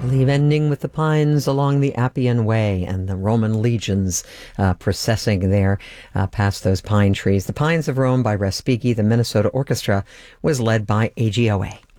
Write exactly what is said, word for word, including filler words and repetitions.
believe ending with the pines along the Appian Way and the Roman legions uh, processing there uh, past those pine trees. The Pines of Rome by Respighi. The Minnesota Orchestra was led by A G O A.